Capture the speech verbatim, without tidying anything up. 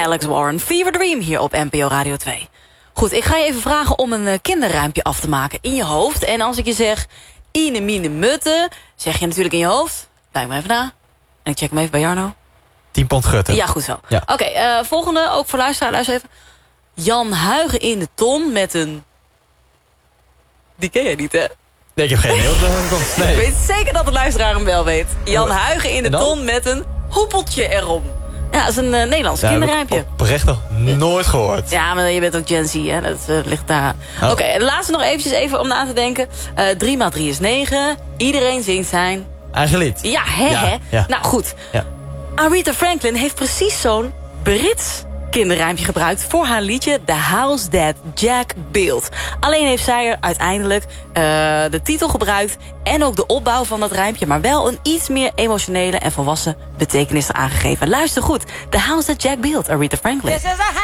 Alex Warren, Fever Dream hier op N P O Radio twee. Goed, ik ga je even vragen om een uh, kinderruimpje af te maken in je hoofd. En als ik je zeg, ine mine mutte, zeg je natuurlijk in je hoofd. Kijk maar even na. En ik check hem even bij Jarno. tien pond gutten. Ja, goed zo. Ja. Oké, okay, uh, volgende, ook voor luisteraar, luister even. Jan Huigen in de ton met een... Die ken je niet, hè? Nee, ik heb geen heel nee. Ik weet zeker dat de luisteraar hem wel weet. Jan Huigen in de ton met een hoepeltje erom. Ja, dat is een uh, Nederlands ja, kinderrijmpje. Ik heb oprecht nog nooit gehoord. Ja, maar je bent ook Gen Z, hè? Dat uh, ligt daar. Oh. Oké, okay, laatste nog eventjes even om na te denken. Uh, drie maal drie is negen. Iedereen zingt zijn... Eigen lied. Ja, hè, ja, hè? Ja. Nou, goed. Ja. Aretha Franklin heeft precies zo'n Brits kinderrijmpje gebruikt voor haar liedje The House That Jack Built. Alleen heeft zij er uiteindelijk uh, de titel gebruikt en ook de opbouw van dat rijmpje, maar wel een iets meer emotionele en volwassen betekenis aangegeven. Luister goed. The House That Jack Built, Aretha Franklin.